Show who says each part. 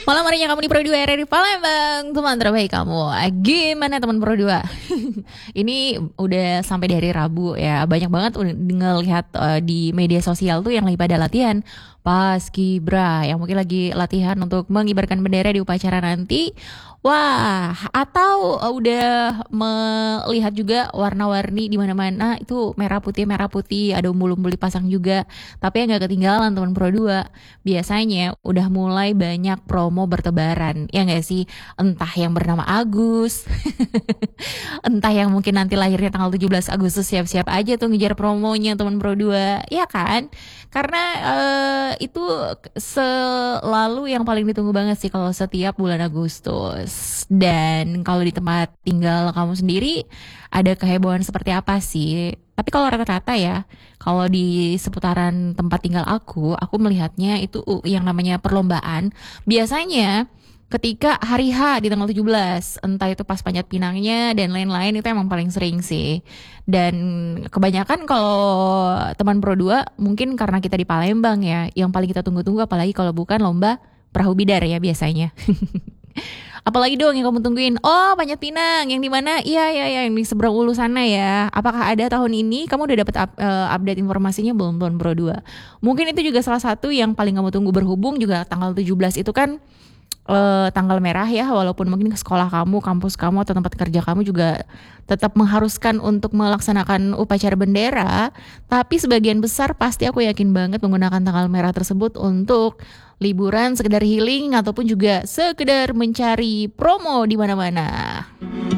Speaker 1: Malam harinya kamu di Pro 2 RRI Palembang, teman terbaik kamu. Gimana teman Pro 2? Ini udah sampai di hari Rabu ya. Banyak banget ngelihat di media sosial tuh yang lagi pada latihan Paskibra, yang mungkin lagi latihan untuk mengibarkan bendera di upacara nanti. Wah, atau udah melihat juga warna-warni di mana-mana itu merah putih, ada umbul-umbul dipasang juga. Tapi yang gak ketinggalan teman Pro 2, biasanya udah mulai banyak promo bertebaran. Ya nggak sih? Entah yang bernama Agus, entah yang mungkin nanti lahirnya tanggal 17 Agustus, siap-siap aja tuh ngejar promonya teman Pro 2. Ya kan? Karena itu selalu yang paling ditunggu banget sih kalau setiap bulan Agustus. Dan kalau di tempat tinggal kamu sendiri ada kehebohan seperti apa sih? Tapi kalau rata-rata ya, kalau di seputaran tempat tinggal aku melihatnya itu yang namanya perlombaan. Biasanya ketika hari H di tanggal 17, entah itu pas panjat pinangnya dan lain-lain, itu emang paling sering sih. Dan kebanyakan kalau teman Pro 2 mungkin karena kita di Palembang ya, yang paling kita tunggu-tunggu apalagi kalau bukan lomba perahu bidar ya biasanya. Apalagi dong yang kamu tungguin? Oh, Panjat Pinang yang di mana? Iya yang di seberang ulu sana ya. Apakah ada tahun ini? Kamu udah dapat update informasinya belum Pro 2? Mungkin itu juga salah satu yang paling kamu tunggu, berhubung juga tanggal 17 itu kan tanggal merah ya, walaupun mungkin ke sekolah kamu, kampus kamu atau tempat kerja kamu juga tetap mengharuskan untuk melaksanakan upacara bendera, tapi sebagian besar pasti aku yakin banget menggunakan tanggal merah tersebut untuk liburan, sekedar healing ataupun juga sekedar mencari promo di mana-mana.